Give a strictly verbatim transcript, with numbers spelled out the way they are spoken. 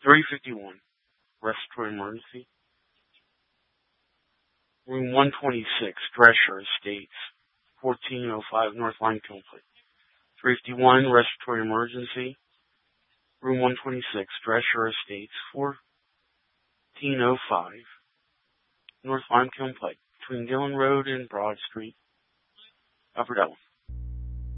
three fifty-one, respiratory emergency. Room one twenty-six, Drescher Estates, fourteen oh five North Limekiln Place. three fifty-one, respiratory emergency. Room one twenty-six, Drescher Estates, fourteen oh five North Limekiln Place, between Dillon Road and Broad Street, Upper Delaware.